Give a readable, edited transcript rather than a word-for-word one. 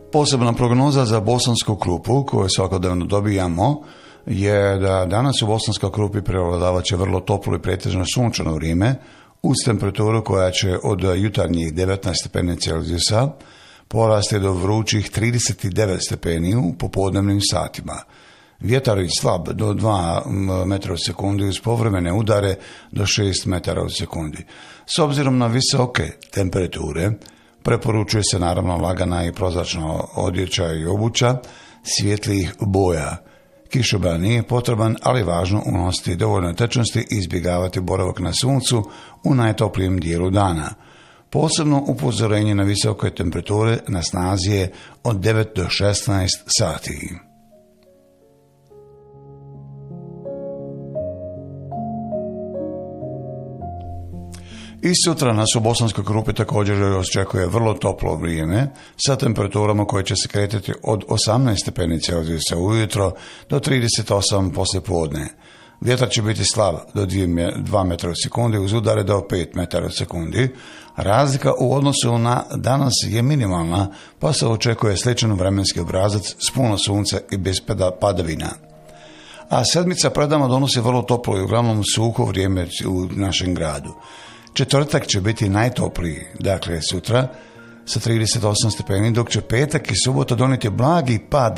Posebna prognoza za Bosansku Krupu koju svakodnevno dobijamo je da danas u Bosanskoj Krupi prevladavat će vrlo toplo i pretežno sunčano vrijeme uz temperaturu koja će od jutarnjih 19 stepeni Celzijusa porasti do vrućih 39 stepeni u popodnevnim satima. Vjetar je slab do 2 metra u sekundi uz povremene udare do 6 metara u sekundi. S obzirom na visoke temperature, preporučuje se naravno lagana i prozračna odjeća i obuća svjetlijih boja. Kišobran nije potreban, ali važno unositi dovoljno tečnosti i izbjegavati boravak na suncu u najtoplijem dijelu dana. Posebno upozorenje na visoke temperature na snazi je od 9 do 16 sati. I sutra nas u Bosanskoj Krupi također očekuje vrlo toplo vrijeme sa temperaturama koje će se kretati od 18 stepeni Celzijusa ujutro do 38 poslijepodne. Vjetar će biti slab do 2 metra u sekundi uz udare do 5 metara u sekundi. Razlika u odnosu na danas je minimalna, pa se očekuje sličan vremenski obrazac s puno sunca i bez padavina. A sedmica predama donosi vrlo toplo i uglavnom suho vrijeme u našem gradu. Četvrtak će biti najtopliji, dakle sutra, sa 38 stepeni, dok će petak i subota donijeti blagi pad